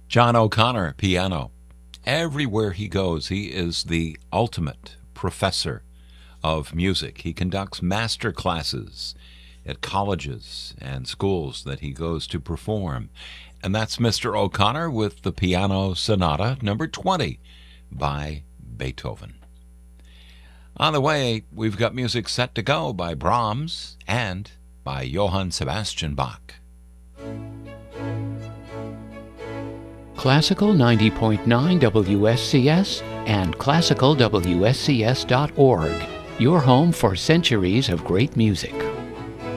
John O'Connor, piano. Everywhere he goes, he is the ultimate professor of music. He conducts master classes at colleges and schools that he goes to perform. And that's Mr. O'Connor with the Piano Sonata number 20 by Beethoven. On the way, we've got music set to go by Brahms and by Johann Sebastian Bach. Classical 90.9 WSCS and classicalwscs.org. Your home for centuries of great music.